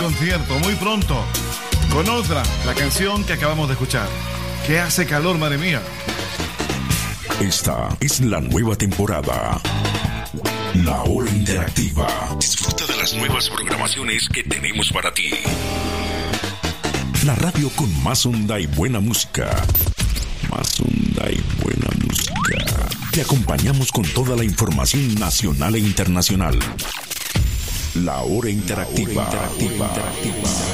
Concierto muy pronto con otra, la canción que acabamos de escuchar. Que hace calor, madre mía. Esta es la nueva temporada. La Hora Interactiva. Disfruta de las nuevas programaciones que tenemos para ti. La radio con más onda y buena música. Más onda y buena música. Te acompañamos con toda la información nacional e internacional. La Hora Interactiva.